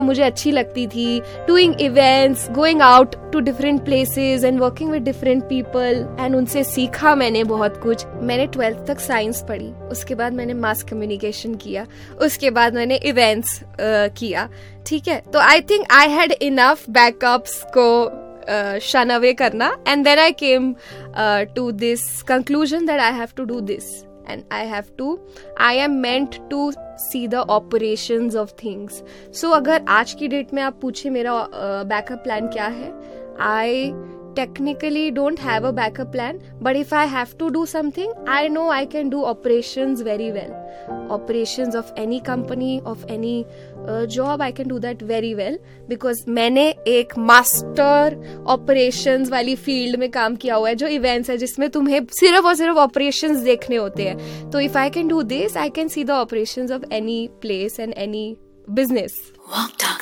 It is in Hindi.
मुझे अच्छी लगती थी, doing events, going out to different places and working with different people, and उनसे सीखा मैंने बहुत कुछ। मैंने 12th तक साइंस पढ़ी, उसके बाद मैंने मास कम्युनिकेशन किया, उसके बाद मैंने इवेंट्स किया, ठीक है। तो I think I had enough backups को शन अवे करना, and then I came to this conclusion that I have to do this and I am meant to see the operations of things. So अगर आज की डेट में आप पूछे मेरा बैकअप प्लान क्या है, I technically don't have a backup plan, but if I have to do something, I know I can do operations very well. Operations of any company, of any job, I can do that very well because मैंने एक मास्टर ऑपरेशंस वाली फील्ड में काम किया हुआ है जो इवेंट्स है, जिसमें तुम्हें सिर्फ और सिर्फ ऑपरेशंस देखने होते हैं। तो if I can do this, I can see the operations of any place and any business.